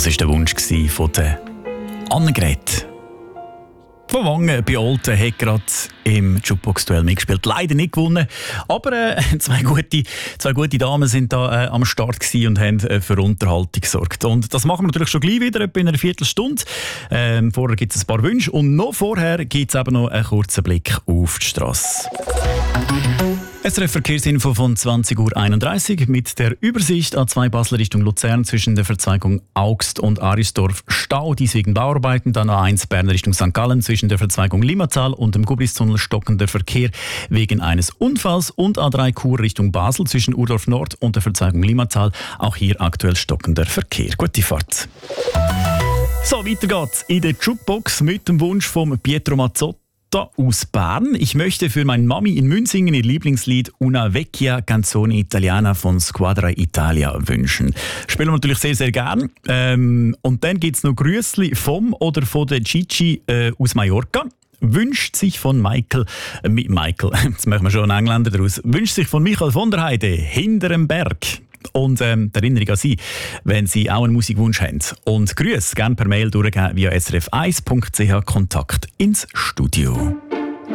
Das war der Wunsch von der Annegret von Wangen bei Olten, hat gerade im Jukebox-Duell mitgespielt. Leider nicht gewonnen, aber zwei gute Damen sind da am Start gewesen und haben für Unterhaltung gesorgt. Und das machen wir natürlich schon gleich wieder, etwa in einer Viertelstunde. Vorher gibt es ein paar Wünsche und noch vorher gibt es eben noch einen Blick auf die Strasse. SRF Verkehrsinfo von 20.31 Uhr mit der Übersicht A2 Basel Richtung Luzern zwischen der Verzweigung Augst und Arisdorf Stau, dies wegen Bauarbeiten. Dann A1 Bern Richtung St. Gallen zwischen der Verzweigung Limmatal und dem Gubristunnel stockender Verkehr wegen eines Unfalls. Und A3 Chur Richtung Basel zwischen Urdorf Nord und der Verzweigung Limmatal, auch hier aktuell stockender Verkehr. Gute Fahrt. So, weiter geht's in der Jukebox mit dem Wunsch von Pietro Mazzotti aus Bern. Ich möchte für meine Mami in Münzingen ihr Lieblingslied Una vecchia canzone italiana von Squadra Italia wünschen. Spielen wir natürlich sehr, sehr gern. Und dann gibt es noch Grüßli vom oder von der Gigi aus Mallorca. Wünscht sich von Michael, jetzt machen wir schon einen Engländer daraus, wünscht sich von Michael von der Heide hinterm Berg. Und die Erinnerung an Sie, wenn Sie auch einen Musikwunsch haben. Und Grüße gerne per Mail durchgeben via srf1.ch Kontakt ins Studio.